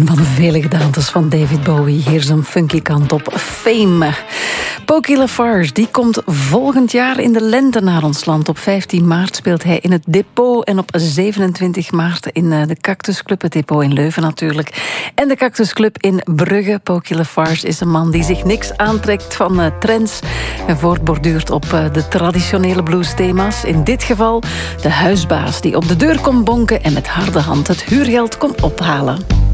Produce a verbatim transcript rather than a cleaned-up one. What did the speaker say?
Een van de vele gedaantes van David Bowie. Hier zijn funky kant op. Fame. Pokey Lafarge, die komt volgend jaar in de lente naar ons land. Op vijftien maart speelt hij in het Depot en op zevenentwintig maart in de Cactus Club. Het Depot in Leuven natuurlijk. En de Cactus Club in Brugge. Pokey Lafarge is een man die zich niks aantrekt van uh, trends en voortborduurt op uh, de traditionele bluesthema's. In dit geval de huisbaas die op de deur komt bonken en met harde hand het huurgeld komt ophalen.